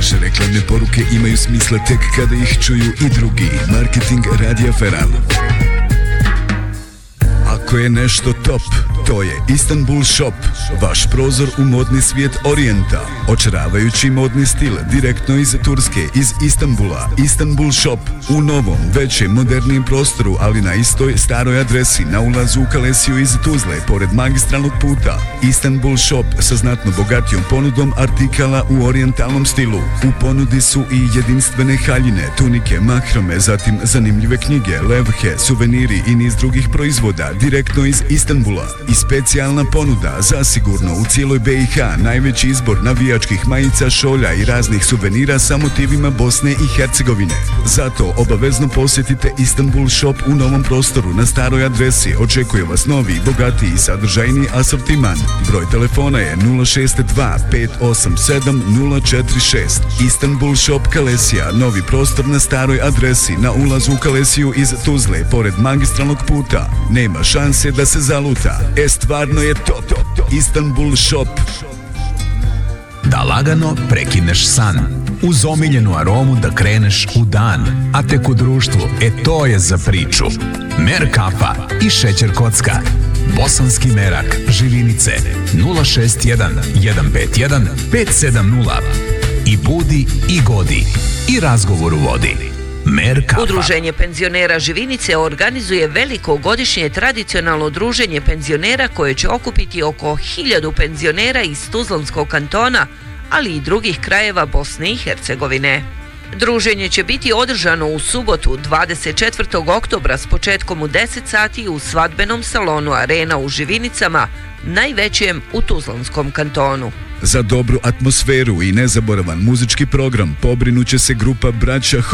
Naše reklamne poruke imaju smisla tek kada ih čuju i drugi. Marketing Radija Feral. Ako je nešto top, to je Istanbul Shop, vaš prozor u modni svijet Orijenta. Očaravajući modni stil direktno iz Turske, iz Istanbula. Istanbul Shop u novom, većem, modernijem prostoru, ali na istoj staroj adresi na ulazu u Kalesiju iz Tuzle, pored magistralnog puta. Istanbul Shop sa znatno bogatijom ponudom artikala u orijentalnom stilu. U ponudi su i jedinstvene haljine, tunike, mahrame, zatim zanimljive knjige, levhe, suveniri i niz drugih proizvoda direktno iz Istanbula. I specijalna ponuda, zasigurno u cijeloj BiH, najveći izbor navijačkih majica, šolja i raznih suvenira sa motivima Bosne i Hercegovine. Zato obavezno posjetite Istanbul Shop u novom prostoru na staroj adresi. Očekuje vas novi, bogatiji i sadržajni asortiman. Broj telefona je 062 587 046. Istanbul Shop Kalesija, novi prostor na staroj adresi na ulazu u Kalesiju iz Tuzle, pored magistralnog puta. Nema šanse da se zaluta. Stvarno je top. Istanbul Shop. Da lagano prekineš san, uz omiljenu aromu da kreneš u dan, a tek u društvu, to je za priču. Mer kafa i šećer kocka. Bosanski merak, Živinice, 061 151 570. I budi i godi, i razgovor u vodi. Udruženje penzionera Živinice organizuje veliko godišnje tradicionalno druženje penzionera koje će okupiti oko 1000 penzionera iz Tuzlanskog kantona, ali i drugih krajeva Bosne i Hercegovine. Druženje će biti održano u subotu 24. oktobra s početkom u 10 sati u svadbenom salonu Arena u Živinicama, najvećem u Tuzlanskom kantonu. Za dobru atmosferu i nezaboravan muzički program pobrinuće se grupa Braća